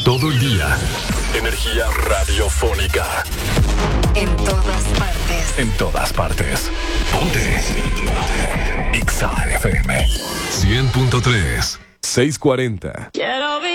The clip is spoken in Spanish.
Todo el día. Energía radiofónica. En todas partes. En todas partes. Ponte. Exa FM 100.3 640. Quiero